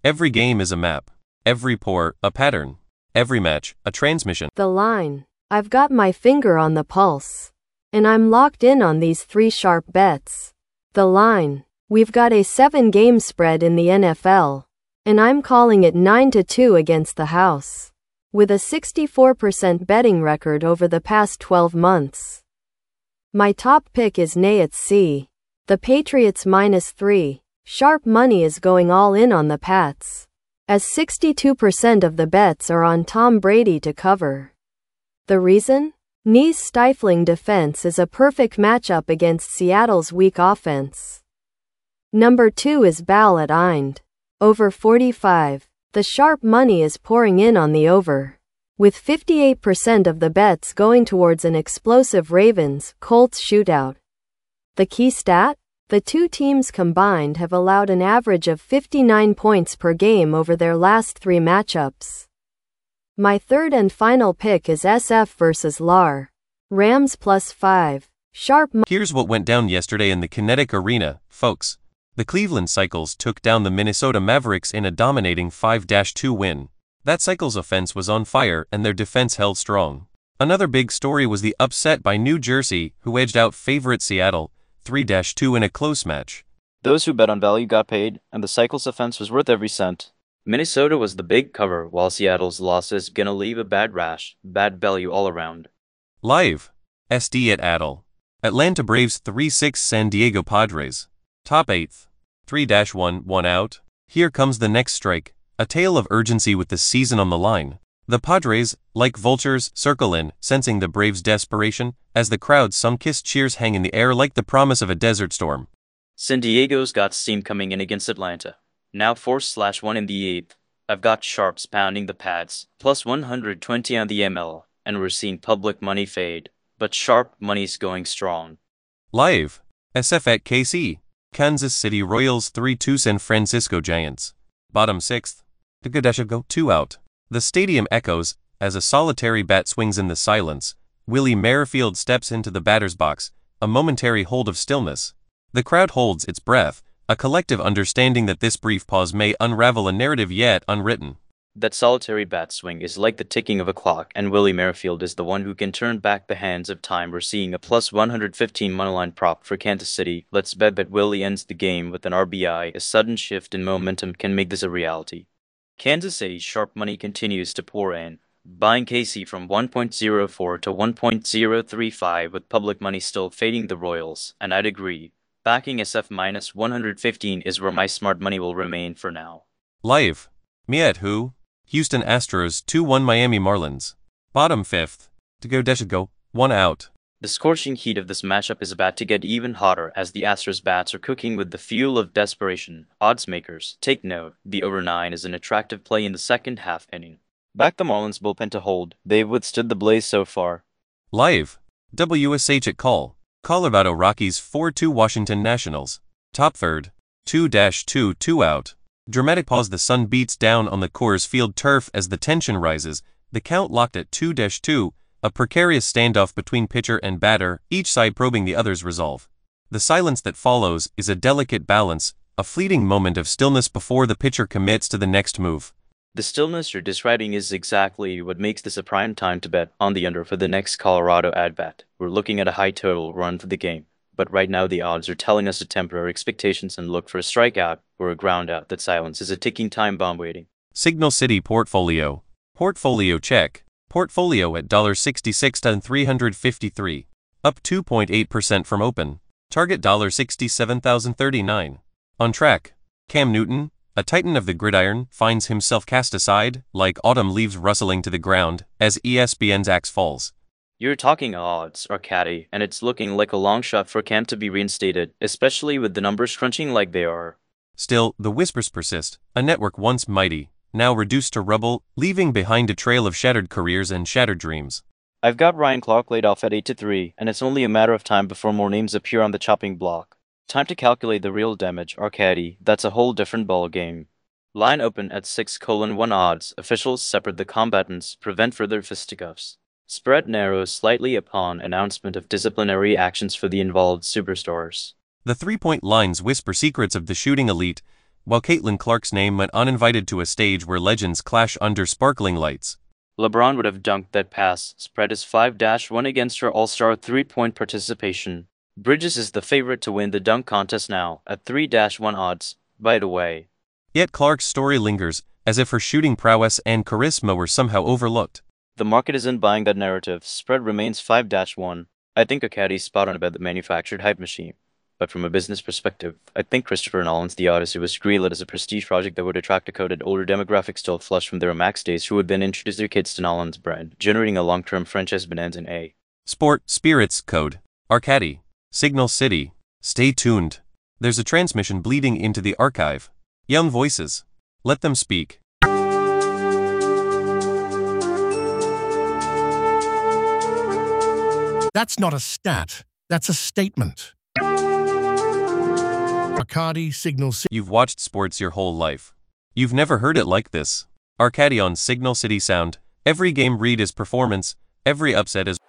Every game is a map. Every pour, a pattern. Every match, a transmission. The line. I've got my finger on the pulse. And I'm locked in on these 3 sharp bets. The line. We've got a 7-game spread in the NFL. And I'm calling it 9-2 against the house. With a 64% betting record over the past 12 months. My top pick is Nayets C. The Patriots -3. Sharp money is going all in on the Pats, as 62% of the bets are on Tom Brady to cover. The reason? Knee's stifling defense is a perfect matchup against Seattle's weak offense. Number 2 is Ball at Eind. Over 45. The sharp money is pouring in on the over, with 58% of the bets going towards an explosive Ravens-Colts shootout. The key stat? The two teams combined have allowed an average of 59 points per game over their last 3 matchups. My third and final pick is SF versus LAR. Rams +5. Sharp. Here's what went down yesterday in the Kinetic Arena, folks. The Cleveland Cycles took down the Minnesota Mavericks in a dominating 5-2 win. That Cycles offense was on fire and their defense held strong. Another big story was the upset by New Jersey, who edged out favorite Seattle 3-2 in a close match. Those who bet on value got paid, and the Cycles offense was worth every cent. Minnesota was the big cover, while Seattle's loss is gonna leave a bad rash, bad value all around. Live. SD at Adel. Atlanta Braves 3-6 San Diego Padres. Top 8th. 3-1, 1 out. Here comes the next strike, a tale of urgency with the season on the line. The Padres, like vultures, circle in, sensing the Braves' desperation, as the crowd's sun-kissed cheers hang in the air like the promise of a desert storm. San Diego's got steam coming in against Atlanta. Now 4/1 in the 8th. I've got sharps pounding the pads, plus 120 on the ML, and we're seeing public money fade, but sharp money's going strong. Live. SF at KC. Kansas City Royals 3-2 San Francisco Giants. Bottom 6th. Go 2 out. The stadium echoes, as a solitary bat swings in the silence. Willie Merrifield steps into the batter's box, a momentary hold of stillness. The crowd holds its breath, a collective understanding that this brief pause may unravel a narrative yet unwritten. That solitary bat swing is like the ticking of a clock, and Willie Merrifield is the one who can turn back the hands of time. We're seeing a plus 115 moneyline prop for Kansas City. Let's bet that Willie ends the game with an RBI. A sudden shift in momentum can make this a reality. Kansas City's sharp money continues to pour in, buying KC from 1.04 to 1.035 with public money still fading the Royals, and I'd agree. Backing SF -115 is where my smart money will remain for now. Live. Me at who? Houston Astros 2-1 Miami Marlins. Bottom 5th. Go 1 out. The scorching heat of this matchup is about to get even hotter as the Astros bats are cooking with the fuel of desperation. Odds makers, take note, the over 9 is an attractive play in the second half inning. Back the Marlins bullpen to hold. They've withstood the blaze so far. Live. WSH at call. Colorado Rockies 4-2 Washington Nationals. Top 3rd. 2-2 2 out. Dramatic pause. The sun beats down on the Coors Field turf as the tension rises. The count locked at 2-2. A precarious standoff between pitcher and batter, each side probing the other's resolve. The silence that follows is a delicate balance, a fleeting moment of stillness before the pitcher commits to the next move. The stillness you're describing is exactly what makes this a prime time to bet on the under for the next Colorado at-bat. We're looking at a high total run for the game, but right now the odds are telling us to temper our expectations and look for a strikeout or a groundout. That silence is a ticking time bomb waiting. Signal City Portfolio. Portfolio check. Portfolio at $66 to 353. Up 2.8% from open. Target $67,039. On track. Cam Newton, a titan of the gridiron, finds himself cast aside, like autumn leaves rustling to the ground, as ESPN's axe falls. You're talking odds, Arcady, and it's looking like a long shot for Cam to be reinstated, especially with the numbers crunching like they are. Still, the whispers persist. A network once mighty, now reduced to rubble, leaving behind a trail of shattered careers and shattered dreams. I've got Ryan Clark laid off at 8-3, and it's only a matter of time before more names appear on the chopping block. Time to calculate the real damage, Arcady. That's a whole different ball game. Line open at 6:1 odds. Officials separate the combatants, prevent further fisticuffs. Spread narrows slightly upon announcement of disciplinary actions for the involved superstars. The 3-point lines whisper secrets of the shooting elite, while Caitlin Clark's name went uninvited to a stage where legends clash under sparkling lights. LeBron would have dunked that pass. Spread is 5-1 against her All-Star 3-point participation. Bridges is the favorite to win the dunk contest now, at 3-1 odds, by the way. Yet Clark's story lingers, as if her shooting prowess and charisma were somehow overlooked. The market isn't buying that narrative. Spread remains 5-1. I think Acadi's spot on about the manufactured hype machine. But from a business perspective, I think Christopher Nolan's The Odyssey was greenlit as a prestige project that would attract a coded older demographic still flush from their max days who had been introduced their kids to Nolan's brand, generating a long-term franchise bonanza in A. Sport, Spirits, Code, Arcady, Signal City. Stay tuned. There's a transmission bleeding into the archive. Young voices. Let them speak. That's not a stat. That's a statement. Arcady, Signal City. You've watched sports your whole life. You've never heard it like this. Arcady on Signal City Sound. Every game read is performance. Every upset is